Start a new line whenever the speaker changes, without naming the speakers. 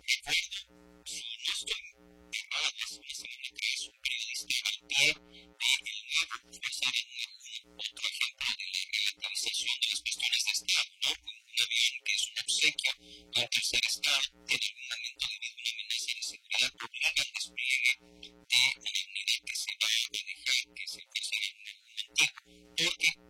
recuerdo, si no estoy errado, hace una semana atrás, un periodista al pie de El Nuevo fue hacer algún otro ejemplo de la relativización de las cuestiones de Estado, ¿no? Un avión que es un obsequio a un tercer Estado, que en algún momento debido a una amenaza de seguridad obliga al despliegue de una unidad que se va a manejar, que se considera un antiguo, porque